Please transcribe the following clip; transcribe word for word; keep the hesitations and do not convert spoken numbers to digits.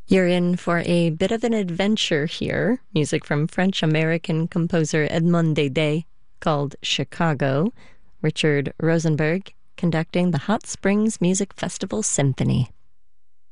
You're in for a bit of an adventure here. Music from French-American composer Edmond Dede called Chicago. Richard Rosenberg conducting the Hot Springs Music Festival Symphony.